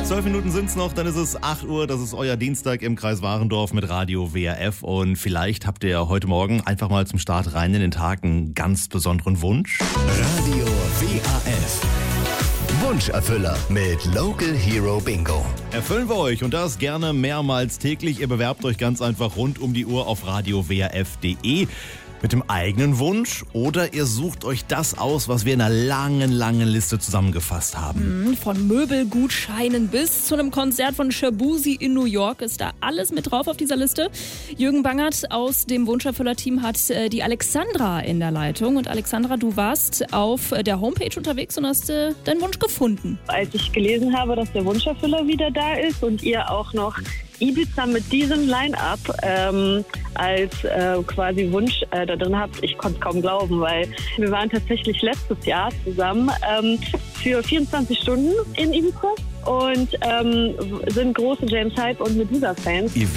12 Minuten sind's noch, dann ist es 8 Uhr. Das ist euer Dienstag im Kreis Warendorf mit Radio WRF. Und vielleicht habt ihr heute Morgen einfach mal zum Start rein in den Tag einen ganz besonderen Wunsch. Radio WRF. Wunscherfüller mit Local Hero Bingo. Erfüllen wir euch und das gerne mehrmals täglich. Ihr bewerbt euch ganz einfach rund um die Uhr auf radiowrf.de. mit dem eigenen Wunsch oder ihr sucht euch das aus, was wir in einer langen Liste zusammengefasst haben. Von Möbelgutscheinen bis zu einem Konzert von Shabuzi in New York ist da alles mit drauf auf dieser Liste. Jürgen Bangert aus dem Wunscherfüller-Team hat die Alexandra in der Leitung. Und Alexandra, du warst auf der Homepage unterwegs und hast deinen Wunsch gefunden. Als ich gelesen habe, dass der Wunscherfüller wieder da ist und ihr auch noch Ibiza mit diesem Line-Up als quasi Wunsch da drin habt, ich konnte es kaum glauben, weil wir waren tatsächlich letztes Jahr zusammen für 24 Stunden in Ibiza und sind große James Hype und Medusa-Fans.